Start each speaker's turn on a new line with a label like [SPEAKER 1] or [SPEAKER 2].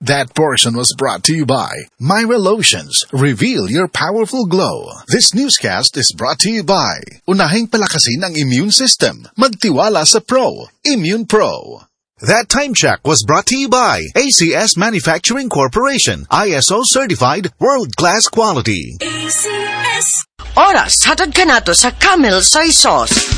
[SPEAKER 1] That portion was brought to you by Myra Lotions. Reveal your powerful glow. This newscast is brought to you by Unahing palakasin ang immune system. Magtiwala sa Pro. Immune Pro. That time check was brought to you by ACS Manufacturing Corporation. ISO certified world-class quality.
[SPEAKER 2] ACS. Oras, hatod ka na to sa Camel Soy Sauce.